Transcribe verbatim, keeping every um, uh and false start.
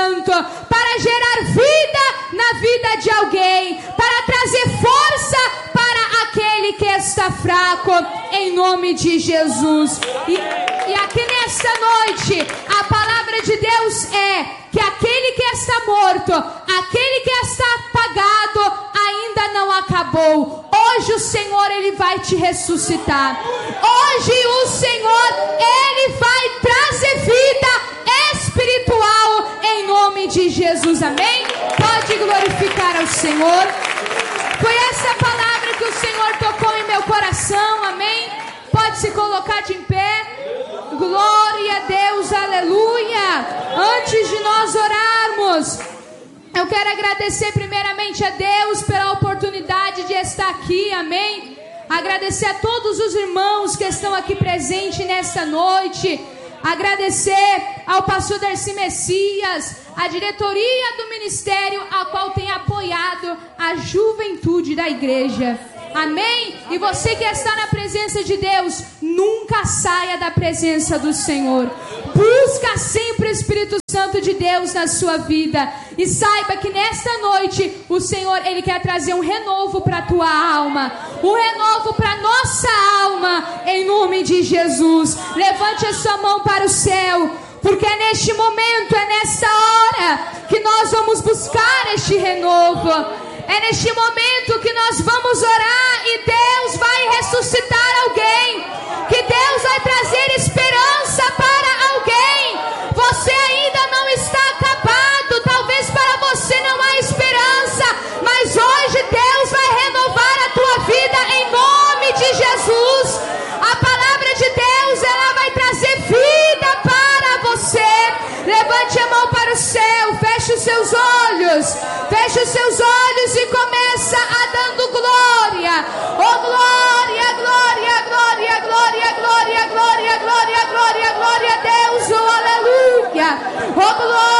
Santo para gerar vida na vida de alguém, para trazer força para aquele que está fraco, em nome de Jesus. E, e aqui nesta noite, a palavra de Deus é que aquele que está morto, aquele que está apagado, ainda não acabou. Hoje o Senhor, Ele vai te ressuscitar. Hoje o Senhor, Ele vai trazer vida espiritual em nome de Jesus, amém? Pode glorificar ao Senhor. Foi essa palavra que o Senhor tocou em meu coração, amém? Pode se colocar de pé. Glória a Deus, aleluia. Antes de nós orarmos, eu quero agradecer primeiramente a Deus pela oportunidade de estar aqui, amém? Agradecer a todos os irmãos que estão aqui presentes nesta noite. Agradecer ao pastor Darcy Messias, a diretoria do ministério, a qual tem apoiado a juventude da igreja. Amém? E você que está na presença de Deus, nunca saia da presença do Senhor. Busca sempre o Espírito Santo de Deus na sua vida. E saiba que nesta noite o Senhor, Ele quer trazer um renovo para a tua alma. Um renovo para a nossa alma, em nome de Jesus. Levante a sua mão para o céu, porque é neste momento, é nessa hora que nós vamos buscar este renovo. É neste momento que nós vamos orar e Deus vai ressuscitar alguém. Que Deus vai trazer esperança para alguém. Você ainda não está acabado. Talvez para você não há esperança, mas hoje Deus vai renovar a tua vida em nome de Jesus. A palavra de Deus, ela vai trazer vida para você. Levante a mão para o céu, feche os seus olhos, feche os seus olhos e começa a dando glória. Oh glória, glória, glória, glória, glória, glória, glória, glória, glória a Deus, oh aleluia. Oh glória.